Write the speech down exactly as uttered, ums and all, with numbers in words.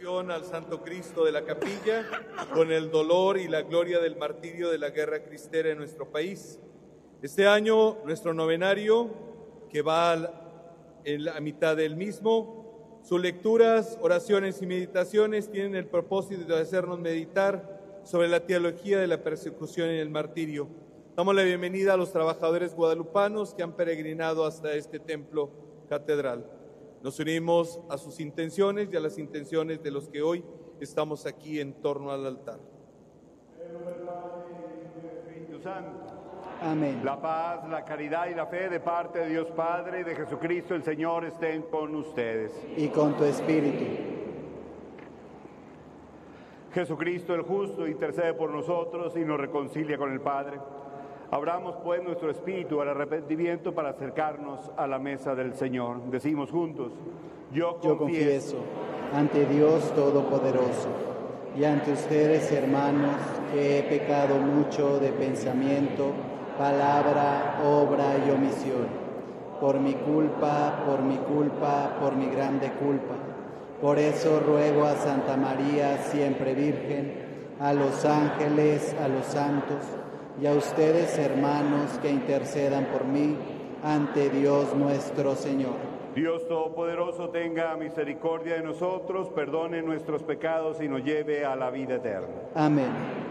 devoción al Santo Cristo de la Capilla, con el dolor y la gloria del martirio de la guerra cristera en nuestro país. Este año, nuestro novenario, que va en la mitad del mismo, sus lecturas, oraciones y meditaciones tienen el propósito de hacernos meditar sobre la teología de la persecución y el martirio. Damos la bienvenida a los trabajadores guadalupanos que han peregrinado hasta este templo catedral. Nos unimos a sus intenciones y a las intenciones de los que hoy estamos aquí en torno al altar. Espíritu Santo. Amén. La paz, la caridad y la fe de parte de Dios Padre y de Jesucristo el Señor estén con ustedes. Y con tu espíritu. Jesucristo el justo intercede por nosotros y nos reconcilia con el Padre. Abramos pues nuestro espíritu al arrepentimiento para acercarnos a la mesa del Señor. Decimos juntos: Yo confieso, Yo confieso ante Dios Todopoderoso y ante ustedes, hermanos, que he pecado mucho de pensamiento, palabra, obra y omisión. Por mi culpa, por mi culpa, por mi grande culpa. Por eso ruego a Santa María, siempre Virgen, a los ángeles, a los santos, y a ustedes, hermanos, que intercedan por mí ante Dios nuestro Señor. Dios Todopoderoso tenga misericordia de nosotros, perdone nuestros pecados y nos lleve a la vida eterna. Amén.